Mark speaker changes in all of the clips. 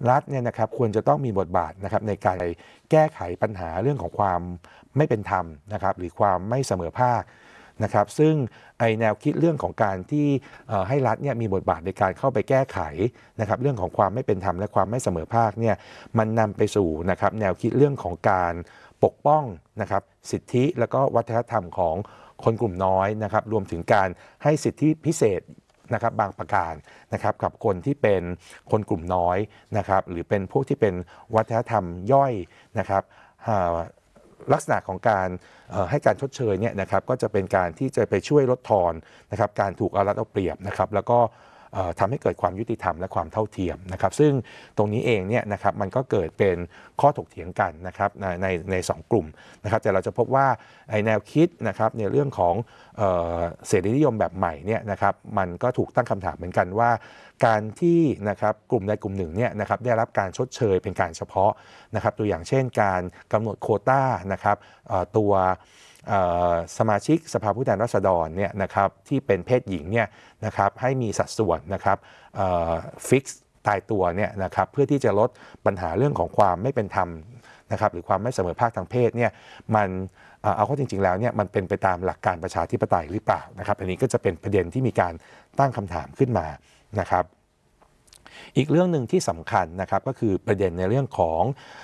Speaker 1: รัฐเนี่ยนะครับควรจะต้องมีบทบาทนะครับในการแก้ไขปัญหาเรื่องของความไม่เป็นธรรมนะครับหรือความไม่เสมอภาคนะครับซึ่งแนวคิดเรื่องของการที่ให้รัฐเนี่ยมีบทบาทในการเข้าไปแก้ไขนะครับเรื่องของความไม่เป็นธรรมและความไม่เสมอภาคเนี่ยมันนำไปสู่นะครับแนวคิดเรื่องของการปกป้องนะครับสิทธิแล้วก็วัฒนธรรมของคนกลุ่มน้อยนะครับรวมถึงการให้สิทธิพิเศษนะครับบางประการนะครับกับคนที่เป็นคนกลุ่มน้อยนะครับหรือเป็นพวกที่เป็นวัฒนธรรมย่อยนะครับลักษณะของการให้การชดเชยเนี่ยนะครับก็จะเป็นการที่จะไปช่วยลดทอนนะครับการถูกเอารัดเอาเปรียบนะครับแล้วก็ทำให้เกิดความยุติธรรมและความเท่าเทียมนะครับซึ่งตรงนี้เองเนี่ยนะครับมันก็เกิดเป็นข้อถกเถียงกันนะครับในสองกลุ่มนะครับแต่เราจะพบว่าแนวคิดนะครับในเรื่องของเสรีนิยมแบบใหม่เนี่ยนะครับมันก็ถูกตั้งคำถามเหมือนกันว่าการที่นะครับกลุ่มใดกลุ่มหนึ่งเนี่ยนะครับได้รับการชดเชยเป็นการเฉพาะนะครับตัวอย่างเช่นการกำหนดโควต้านะครับตัวสมาชิกสภาผู้แทนราษฎรเนี่ยนะครับที่เป็นเพศหญิงเนี่ยนะครับให้มีสัดส่วนนะครับฟิกซ์ตายตัวเนี่ยนะครับเพื่อที่จะลดปัญหาเรื่องของความไม่เป็นธรรมนะครับหรือความไม่เสมอภาคทางเพศเนี่ยมันเอาเข้าจริงๆแล้วเนี่ยมันเป็นไปตามหลักการประชาธิปไตยหรือเปล่านะครับอันนี้ก็จะเป็นประเด็นที่มีการตั้งคำถามขึ้นมานะครับอีกเรื่องหนึ่งที่สำคัญนะครับก็คือประเด็นในเรื่องของ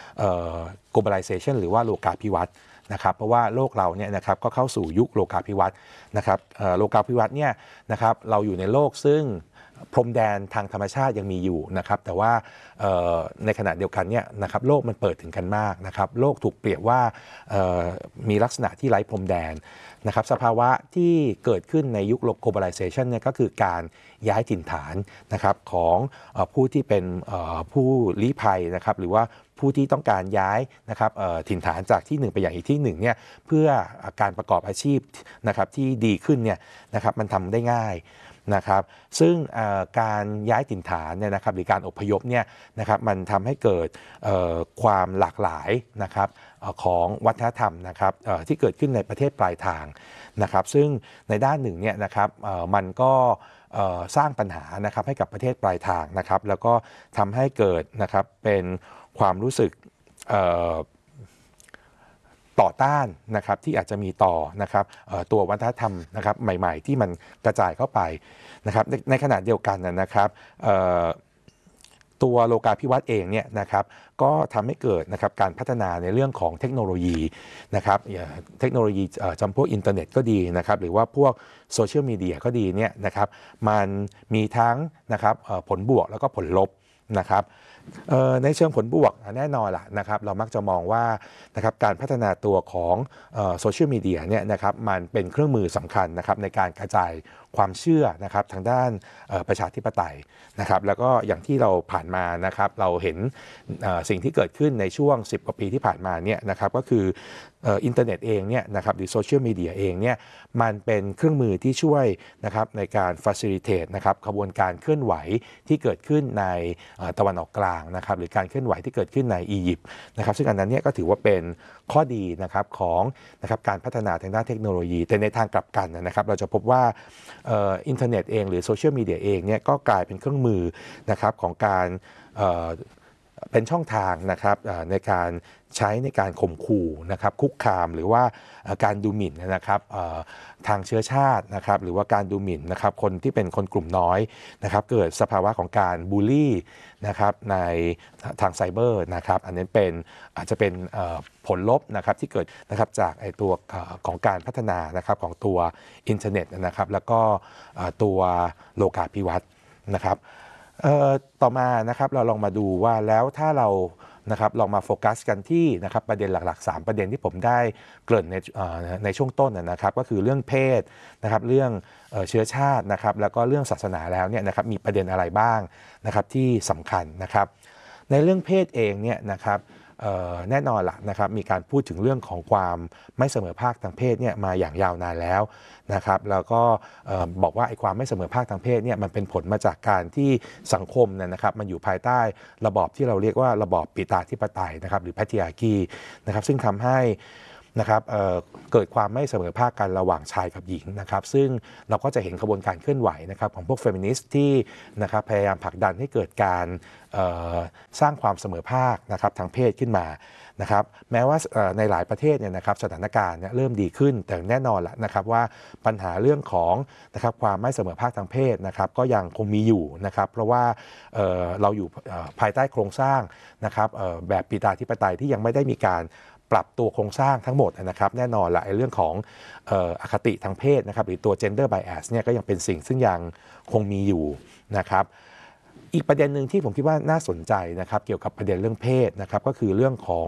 Speaker 1: globalization หรือว่าโลกาภิวัตน์นะครับเพราะว่าโลกเราเนี่ยนะครับก็เข้าสู่ยุคโลกาภิวัตน์นะครับโลกาภิวัตน์เนี่ยนะครับเราอยู่ในโลกซึ่งพรมแดนทางธรรมชาติยังมีอยู่นะครับแต่ว่าในขณะเดียวกันเนี่ยนะครับโลกมันเปิดถึงกันมากนะครับโลกถูกเปรียบว่ามีลักษณะที่ไร้พรมแดนนะครับสภาวะที่เกิดขึ้นในยุค globalization เนี่ยก็คือการย้ายถิ่นฐานนะครับของผู้ที่เป็นผู้ลี้ภัยนะครับหรือว่าผู้ที่ต้องการย้ายนะครับถิ่นฐานจากที่หนึ่งไปอย่างอีกที่หนึ่งเนี่ยเพื่อการประกอบอาชีพนะครับที่ดีขึ้นเนี่ยนะครับมันทำได้ง่ายนะครับซึ่งการย้ายถิ่นฐานเนี่ยนะครับหรือการอพยพเนี่ยนะครับมันทำให้เกิดความหลากหลายนะครับของวัฒนธรรมนะครับที่เกิดขึ้นในประเทศปลายทางนะครับซึ่งในด้านหนึ่งเนี่ยนะครับมันก็สร้างปัญหานะครับให้กับประเทศปลายทางนะครับแล้วก็ทำให้เกิดนะครับเป็นความรู้สึกต่อต้านนะครับที่อาจจะมีต่อนะครับตัววัฒนธรรมนะครับใหม่ๆที่มันกระจายเข้าไปนะครับในขณะเดียวกันนะครับตัวโลกาภิวัตน์เองเนี่ยนะครับก็ทำให้เกิดนะครับการพัฒนาในเรื่องของเทคโนโลยีนะครับเทคโนโลยีจำพวกอินเทอร์เน็ตก็ดีนะครับหรือว่าพวกโซเชียลมีเดียก็ดีเนี่ยนะครับมันมีทั้งนะครับผลบวกแล้วก็ผลลบนะครับในเชิงผลบวกแน่นอนล่ะนะครับเรามักจะมองว่านะครับการพัฒนาตัวของโซเชียลมีเดียเนี่ยนะครับมันเป็นเครื่องมือสำคัญนะครับในการกระจายความเชื่อนะครับทางด้านประชาธิปไตยนะครับแล้วก็อย่างที่เราผ่านมานะครับเราเห็นสิ่งที่เกิดขึ้นในช่วง10กว่าปีที่ผ่านมาเนี่ยนะครับก็คืออินเทอร์เน็ตเองเนี่ยนะครับหรือโซเชียลมีเดียเองเนี่ยมันเป็นเครื่องมือที่ช่วยนะครับในการ facilitate นะครับขบวนการเคลื่อนไหวที่เกิดขึ้นในตะวันออกกลางนะครับหรือการเคลื่อนไหวที่เกิดขึ้นในอียิปต์นะครับซึ่งอันนั้นเนี่ยก็ถือว่าเป็นข้อดีนะครับของนะครับการพัฒนาทางด้านเทคโนโลยีแต่ในทางกลับกันนะครับเราจะพบว่าอินเทอร์เน็ตเองหรือโซเชียลมีเดียเองเนี่ยก็กลายเป็นเครื่องมือนะครับของการเป็นช่องทางนะครับในการใช้ในการข่มขู่นะครับคุกคามหรือว่าการดูหมิ่นนะครับทางเชื้อชาตินะครับหรือว่าการดูหมิ่นนะครับคนที่เป็นคนกลุ่มน้อยนะครับเกิดสภาวะของการบูลลี่นะครับในทางไซเบอร์นะครับอันนี้เป็นอาจจะเป็นผลลบนะครับที่เกิดนะครับจากตัวของการพัฒนานะครับของตัวอินเทอร์เน็ตนะครับแล้วก็ตัวโลกาภิวัตน์นะครับต่อมานะครับเราลองมาดูว่าแล้วถ้าเรานะครับลองมาโฟกัสกันที่นะครับประเด็นหลักๆ3ประเด็นที่ผมได้เกริ่นในช่วงต้นนะครับก็คือเรื่องเพศนะครับเรื่องเชื้อชาตินะครับแล้วก็เรื่องศาสนาแล้วเนี่ยนะครับมีประเด็นอะไรบ้างนะครับที่สำคัญนะครับในเรื่องเพศเองเนี่ยนะครับแน่นอนล่ะนะครับมีการพูดถึงเรื่องของความไม่เสมอภาคทางเพศเนี่ยมาอย่างยาวนานแล้วนะครับแล้วก็บอกว่าไอ้ความไม่เสมอภาคทางเพศเนี่ยมันเป็นผลมาจากการที่สังคมนะครับมันอยู่ภายใต้ระบอบที่เราเรียกว่าระบอบปิตาธิปไตยนะครับหรือแพทริอาร์คีนะครับซึ่งทำให้นะครับเกิดความไม่เสมอภาคกันระหว่างชายกับหญิงนะครับซึ่งเราก็จะเห็นกระบวนการเคลื่อนไหวนะครับของพวกเฟมินิสต์ที่นะครับพยายามผลักดันให้เกิดการสร้างความเสมอภาคนะครับทางเพศขึ้นมานะครับแม้ว่าในหลายประเทศเนี่ยนะครับสถานการณ์เนี่ยเริ่มดีขึ้นแต่แน่นอนแหละนะครับว่าปัญหาเรื่องของนะครับความไม่เสมอภาคทางเพศนะครับก็ยังคงมีอยู่นะครับเพราะว่าเราอยู่ภายใต้โครงสร้างนะครับแบบปิตาธิปไตยที่ยังไม่ได้มีการปรับตัวโครงสร้างทั้งหมดนะครับแน่นอนละเรื่องของอคติทางเพศนะครับหรือตัว gender bias เนี่ยก็ยังเป็นสิ่งซึ่งยังคงมีอยู่นะครับอีกประเด็นหนึ่งที่ผมคิดว่าน่าสนใจนะครับเกี่ยวกับประเด็นเรื่องเพศนะครับก็คือเรื่องของ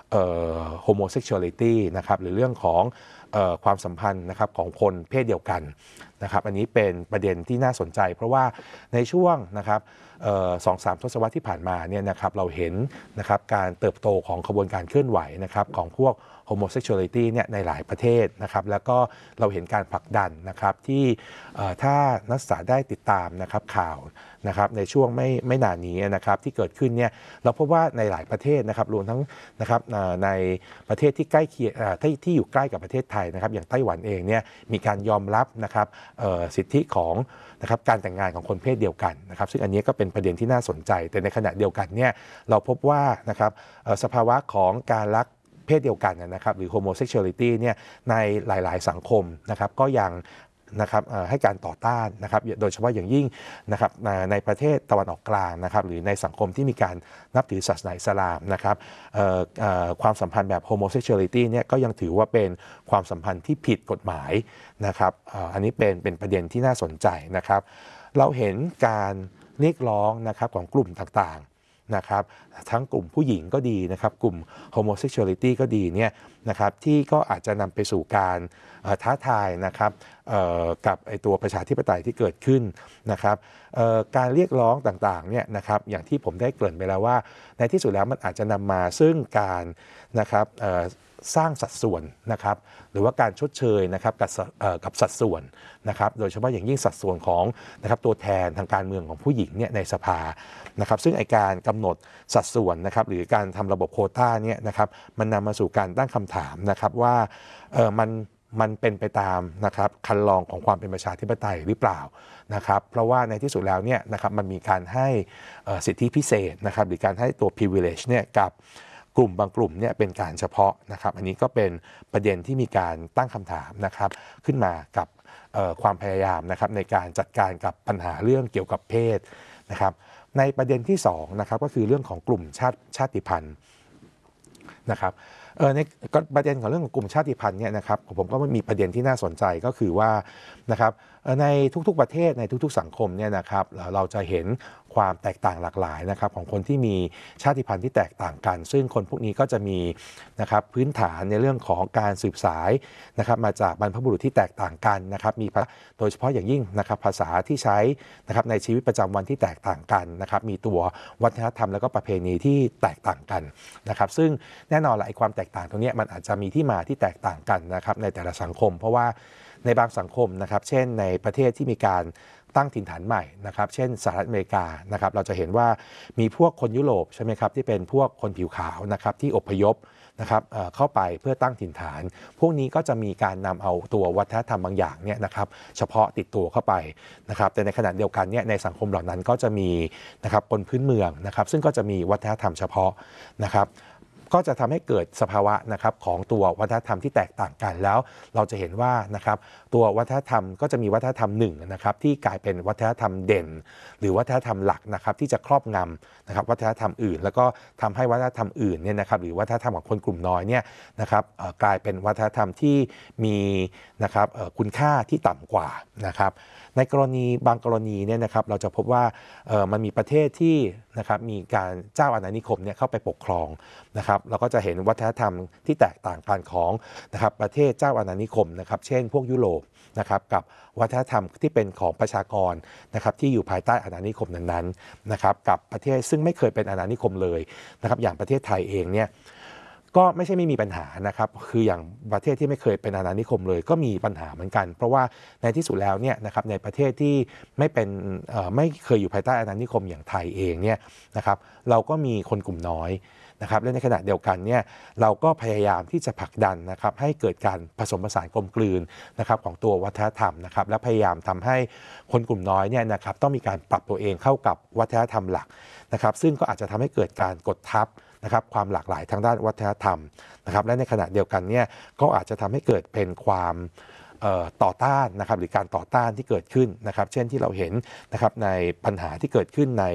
Speaker 1: homosexuality นะครับหรือเรื่องของความสัมพันธ์นะครับของคนเพศเดียวกันนะครับอันนี้เป็นประเด็นที่น่าสนใจเพราะว่าในช่วงนะครับ2-3 ทศวรรษที่ผ่านมาเนี่ยนะครับเราเห็นนะครับการเติบโตของขบวนการเคลื่อนไหวนะครับของพวก homosexuality เนี่ยในหลายประเทศนะครับแล้วก็เราเห็นการผลักดันนะครับที่ถ้านักศึกษาได้ติดตามนะครับข่าวนะครับในช่วงไม่นานนี้นะครับที่เกิดขึ้นเนี่ยเราพบว่าในหลายประเทศนะครับรวมทั้งนะครับในประเทศที่ใกล้เคียงที่อยู่ใกล้กับประเทศไทยนะครับอย่างไต้หวันเองเนี่ยมีการยอมรับนะครับสิทธิของนะครับการแต่งงานของคนเพศเดียวกันนะครับซึ่งอันนี้ก็เป็นประเด็นที่น่าสนใจแต่ในขณะเดียวกันเนี่ยเราพบว่านะครับสภาวะของการรักเพศเดียวกันนะครับหรือ homosexuality เนี่ยในหลายๆสังคมนะครับก็ยังนะครับให้การต่อต้านนะครับโดยเฉพาะอย่างยิ่งนะครับในประเทศตะวันออกกลางนะครับหรือในสังคมที่มีการนับถือศาสนาอิสลามนะครับความสัมพันธ์แบบ homosexuality เนี่ยก็ยังถือว่าเป็นความสัมพันธ์ที่ผิดกฎหมายนะครับอันนี้เป็นประเด็นที่น่าสนใจนะครับเราเห็นการเรียกร้องนะครับของกลุ่มต่างๆนะครับทั้งกลุ่มผู้หญิงก็ดีนะครับกลุ่ม homosexuality ก็ดีเนี่ยนะครับที่ก็อาจจะนำไปสู่การท้าทายนะครับกับไอตัวประชาธิปไตยที่เกิดขึ้นนะครับการเรียกร้องต่างๆเนี่ยนะครับอย่างที่ผมได้เกริ่นไปแล้วว่าในที่สุดแล้วมันอาจจะนำมาซึ่งการนะครับสร้างสัดส่วนนะครับหรือว่าการชดเชยนะครับกับสัดส่วนนะครับโดยเฉพาะอย่างยิ่งสัดส่วนของนะครับตัวแทนทางการเมืองของผู้หญิงเนี่ยในสภานะครับซึ่งไอการกำหนดสัดส่วนนะครับหรือการทำระบบโควต้าเนี่ยนะครับมันนำมาสู่การตั้งคำถามนะครับว่ามันเป็นไปตามนะครับคันลองของความเป็นประชาธิปไตยหรือเปล่านะครับเพราะว่าในที่สุดแล้วเนี่ยนะครับมันมีการให้สิทธิพิเศษนะครับหรือการให้ตัว privilege เนี่ยกับกลุ่มบางกลุ่มเนี่ยเป็นการเฉพาะนะครับอันนี้ก็เป็นประเด็นที่มีการตั้งคำถามนะครับขึ้นมากับความพยายามนะครับในการจัดการกับปัญหาเรื่องเกี่ยวกับเพศนะครับในประเด็นที่2นะครับก็คือเรื่องของกลุ่มชาติพันธุ์นะครับในประเด็นของเรื่องของกลุ่มชาติพันธุ์เนี่ยนะครับผมก็มีประเด็นที่น่าสนใจก็คือว่านะครับในทุกๆประเทศในทุกๆสังคมเนี่ยนะครับเราจะเห็นความแตกต่างหลากหลายนะครับของคนที่มีชาติพันธุ์ที่แตกต่างกันซึ่งคนพวกนี้ก็จะมีนะครับพื้นฐานในเรื่องของการสืบสายนะครับมาจากบรรพบุรุษที่แตกต่างกันนะครับมีโดยเฉพาะอย่างยิ่งนะครับภาษาที่ใช้นะครับในชีวิตประจำวันที่แตกต่างกันนะครับมีตัววัฒนธรรมและก็ประเพณีที่แตกต่างกันนะครับซึ่งแน่นอนแหละความแตกต่างตรงนี้มันอาจจะมีที่มาที่แตกต่างกันนะครับในแต่ละสังคมเพราะว่าในบางสังคมนะครับเช่นในประเทศที่มีการตั้งถิ่นฐานใหม่นะครับเช่นสหรัฐอเมริกานะครับเราจะเห็นว่ามีพวกคนยุโรปใช่ไหมครับที่เป็นพวกคนผิวขาวนะครับที่อพยพนะครับเข้าไปเพื่อตั้งถิ่นฐานพวกนี้ก็จะมีการนำเอาตัววัฒนธรรมบางอย่างเนี่ยนะครับเฉพาะติดตัวเข้าไปนะครับแต่ในขณะเดียวกันเนี่ยในสังคมเหล่านั้นก็จะมีนะครับคนพื้นเมืองนะครับซึ่งก็จะมีวัฒนธรรมเฉพาะนะครับก็จะทำให้เกิดสภาวะนะครับของตัววัฒนธรรมที่แตกต่างกันแล้วเราจะเห็นว่านะครับตัววัฒนธรรมก็จะมีวัฒนธรรมหนึ่งนะครับที่กลายเป็นวัฒนธรรมเด่นหรือวัฒนธรรมหลักนะครับที่จะครอบงำนะครับวัฒนธรรมอื่นแล้วก็ทำให้วัฒนธรรมอื่นเนี่ยนะครับหรือวัฒนธรรมของคนกลุ่มน้อยเนี่ยนะครับกลายเป็นวัฒนธรรมที่มีนะครับคุณค่าที่ต่ำกว่านะครับในกรณีบางกรณีเนี่ยนะครับเราจะพบว่ามันมีประเทศที่นะครับมีการเจ้าอาณานิคมเนี่ยเข้าไปปกครองนะครับเราก็จะเห็นวัฒนธรรมที่แตกต่างกันของนะครับประเทศเจ้าอาณานิคมนะครับเช่นพวกยุโรปนะครับกับวัฒนธรรมที่เป็นของประชากรนะครับที่อยู่ภายใต้อาณานิคมนั้นๆนะครับกับประเทศซึ่งไม่เคยเป็นอาณานิคมเลยนะครับอย่างประเทศไทยเองเนี่ยก็ไม่ใช่ไม่มีปัญหานะครับคืออย่างประเทศที่ไม่เคยเป็นอาณานิคมเลยก็มีปัญหาเหมือนกันเพราะว่าในที่สุดแล้วเนี่ยนะครับในประเทศที่ไม่เคยอยู่ภายใต้อาณานิคมอย่างไทยเองเนี่ยนะครับเราก็มีคนกลุ่มน้อยนะครับและในขณะเดียวกันเนี่ยเราก็พยายามที่จะผลักดันนะครับให้เกิดการผสมผสานกลมกลืนนะครับของตัววัฒนธรรมนะครับและพยายามทำให้คนกลุ่มน้อยเนี่ยนะครับต้องมีการปรับตัวเองเข้ากับวัฒนธรรมหลักนะครับซึ่งก็อาจจะทำให้เกิดการกดทับนะครับความหลากหลายทางด้านวัฒนธรรมนะครับและในขณะเดียวกันเนี่ยก็อาจจะทำให้เกิดเป็นความต่อต้านนะครับหรือการต่อต้านที่เกิดขึ้นนะครับเช่นที่เราเห็นนะครับในปัญหาที่เกิดขึ้นใน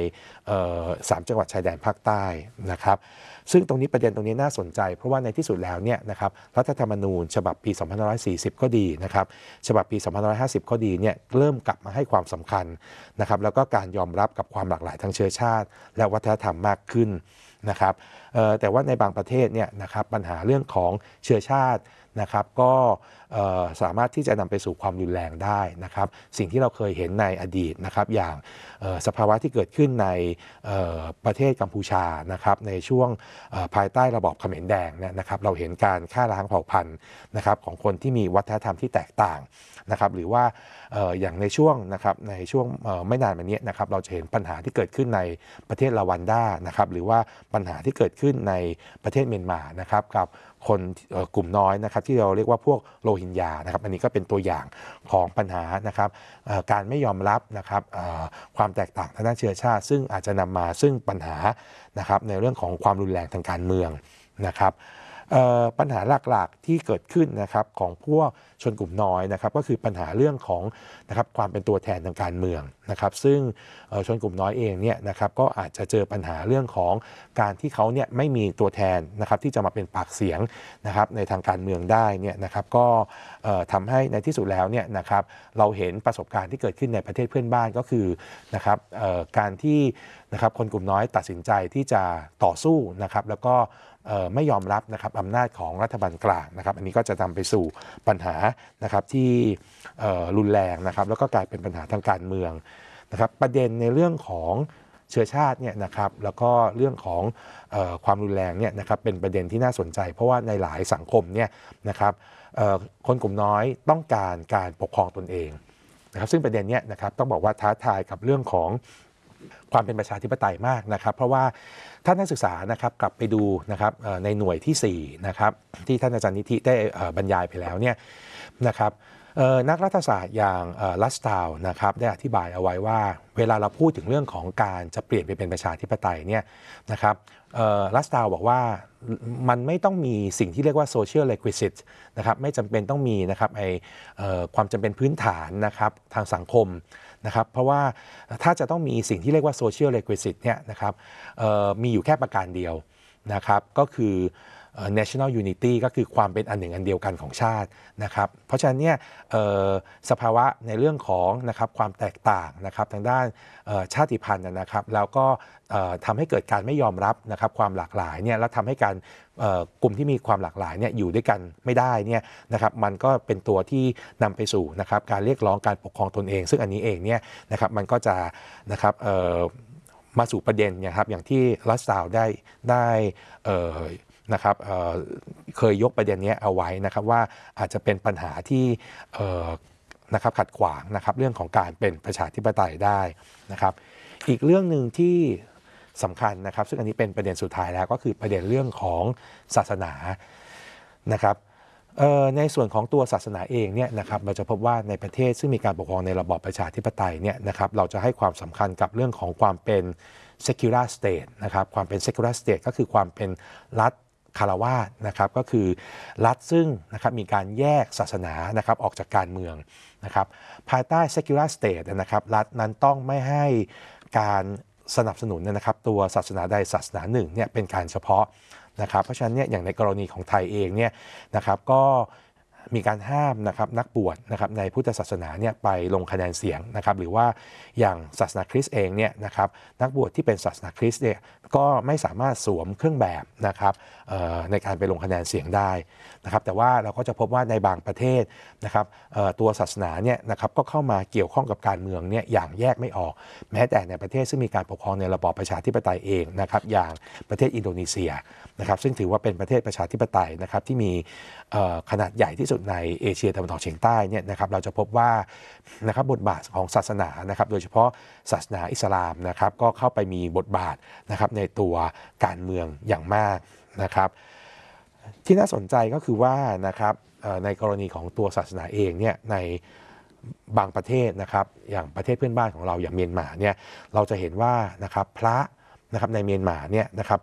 Speaker 1: 3 จังหวัดชายแดนภาคใต้นะครับซึ่งตรงนี้ประเด็นตรงนี้น่าสนใจเพราะว่าในที่สุดแล้วเนี่ยนะครับรัฐธรรมนูญฉบับปี2540ก็ดีนะครับฉบับปี2550ก็ดีเนี่ยเริ่มกลับมาให้ความสำคัญนะครับแล้วก็การยอมรับกับความหลากหลายทางเชื้อชาติและวัฒนธรรมมากขึ้นนะครับแต่ว่าในบางประเทศเนี่ยนะครับปัญหาเรื่องของเชื้อชาตินะครับก็สามารถที่จะนำไปสู่ความรุนแรงได้นะครับสิ่งที่เราเคยเห็นในอดีตนะครับอย่างสภาวะที่เกิดขึ้นในประเทศกัมพูชานะครับในช่วงภายใต้ระบอบเขมรแดงเนี่ยนะครับเราเห็นการฆ่าล้างเผ่าพันธุ์นะครับของคนที่มีวัฒนธรรมที่แตกต่างนะครับหรือว่าอย่างในช่วงนะครับในช่วงไม่นานมานี้นะครับเราจะเห็นปัญหาที่เกิดขึ้นในประเทศลาวันดานะครับหรือว่าปัญหาที่เกิดขึ้นในประเทศเมียนมานะครับกับคนกลุ่มน้อยนะครับที่เราเรียกว่าพวกโรฮิงญานะครับอันนี้ก็เป็นตัวอย่างของปัญหานะครับการไม่ยอมรับนะครับความแตกต่างทางด้านเชื้อชาติซึ่งอาจจะนำมาซึ่งปัญหานะครับในเรื่องของความรุนแรงทางการเมืองนะครับปัญหาหลักๆที่เกิดขึ้นนะครับของพวกชนกลุ่มน้อยนะครับก็คือปัญหาเรื่องของนะครับความเป็นตัวแทนทางการเมืองนะครับซึ่งชนกลุ่มน้อยเองเนี่ยนะครับก็อาจจะเจอปัญหาเรื่องของการที่เขาเนี่ยไม่มีตัวแทนนะครับที่จะมาเป็นปากเสียงนะครับในทางการเมืองได้เนี่ยนะครับก็ทำให้ในที่สุดแล้วเนี่ยนะครับเราเห็นประสบการณ์ที่เกิดขึ้นในประเทศเพื่อนบ้านก็คือนะครับการที่นะครับคนกลุ่มน้อยตัดสินใจที่จะต่อสู้นะครับแล้วก็ไม่ยอมรับนะครับอำนาจของรัฐบาลกลางนะครับอันนี้ก็จะนำไปสู่ปัญหานะครับที่รุนแรงนะครับแล้วก็กลายเป็นปัญหาทางการเมืองนะครับประเด็นในเรื่องของเชื้อชาติเนี่ยนะครับแล้วก็เรื่องของความรุนแรงเนี่ยนะครับเป็นประเด็นที่น่าสนใจเพราะว่าในหลายสังคมเนี่ยนะครับคนกลุ่มน้อยต้องการการปกครองตนเองนะครับซึ่งประเด็นเนี้ยนะครับต้องบอกว่าท้าทายกับเรื่องของความเป็นประชาธิปไตยมากนะครับเพราะว่าท่านนักศึกษานะครับกลับไปดูนะครับในหน่วยที่4นะครับที่ท่านอาจารย์นิธิได้บรรยายไปแล้วเนี่ยนะครับนักรัฐศาสตร์อย่างลัสตาวนะครับได้อธิบายเอาไว้ว่าเวลาเราพูดถึงเรื่องของการจะเปลี่ยนไปเป็นประชาธิปไตยเนี่ยนะครับลัสตาวบอกว่ามันไม่ต้องมีสิ่งที่เรียกว่า social requisite นะครับไม่จำเป็นต้องมีนะครับความจำเป็นพื้นฐานนะครับทางสังคมนะครับเพราะว่าถ้าจะต้องมีสิ่งที่เรียกว่า social requisite เนี่ยนะครับมีอยู่แค่ประการเดียวนะครับก็คือ national unity ก็คือความเป็นอันหนึ่งอันเดียวกันของชาตินะครับเพราะฉะนั้นเนี่ยสภาวะในเรื่องของนะครับความแตกต่างนะครับทางด้านชาติพันธุ์นะครับแล้วก็ทำให้เกิดการไม่ยอมรับนะครับความหลากหลายเนี่ยแล้วทำให้การกลุ่มที่มีความหลากหลายเนี่ยอยู่ด้วยกันไม่ได้เนี่ยนะครับมันก็เป็นตัวที่นำไปสู่นะครับการเรียกร้องการปกครองตนเองซึ่งอันนี้เองเนี่ยนะครับมันก็จะนะครับมาสู่ประเด็นนะครับอย่างที่ลัสซาวได้นะครับเคยยกประเด็นนี้เอาไว้นะครับว่าอาจจะเป็นปัญหาที่นะครับขัดขวางนะครับเรื่องของการเป็นประชาธิปไตยได้นะครับอีกเรื่องหนึ่งที่สำคัญนะครับซึ่งอันนี้เป็นประเด็นสุดท้ายแล้วก็คือประเด็นเรื่องของศาสนานะครับในส่วนของตัวศาสนาเองเนี่ยนะครับเราจะพบว่าในประเทศซึ่งมีการปกครองในระบอบประชาธิปไตยเนี่ยนะครับเราจะให้ความสำคัญกับเรื่องของความเป็น secular state นะครับความเป็น secular state ก็คือความเป็นรัฐคารวาสนะครับก็คือรัฐซึ่งนะครับมีการแยกศาสนานะครับออกจากการเมืองนะครับภายใต้ secular state นะครับรัฐนั้นต้องไม่ให้การสนับสนุนนะครับตัวศาสนาใดศาสนาหนึ่งเนี่ยเป็นการเฉพาะนะครับเพราะฉะนั้นเนี่ยอย่างในกรณีของไทยเองเนี่ยนะครับก็มีการห้ามนะครับนักบวชนะครับในพุทธศาสนาเนี่ยไปลงคะแนนเสียงนะครับหรือว่าอย่างศาสนาคริสต์เองเนี่ยนะครับนักบวชที่เป็นศาสนาคริสต์เนี่ยก็ไม่สามารถสวมเครื่องแบบนะครับในการไปลงคะแนนเสียงได้นะครับแต่ว่าเราก็จะพบว่าในบางประเทศนะครับตัวศาสนาเนี่ยนะครับก็เข้ามาเกี่ยวข้องกับการเมืองเนี่ยอย่างแยกไม่ออกแม้แต่ในประเทศซึ่งมีการปกครองในระบอบประชาธิปไตยเองนะครับอย่างประเทศอินโดนีเซียนะครับซึ่งถือว่าเป็นประเทศประชาธิปไตยนะครับที่มีขนาดใหญ่ที่สุดในเอเชียตะวันออกเฉียงใต้เนี่ยนะครับเราจะพบว่านะครับบทบาทของศาสนานะครับโดยเฉพาะศาสนาอิสลามนะครับก็เข้าไปมีบทบาทนะครับในตัวการเมืองอย่างมากนะครับที่น่าสนใจก็คือว่านะครับในกรณีของตัวศาสนาเองเนี่ยในบางประเทศนะครับอย่างประเทศเพื่อนบ้านของเราอย่างเมียนมาเนี่ยเราจะเห็นว่านะครับพระนะครับในเมียนมาเนี่ยนะครับ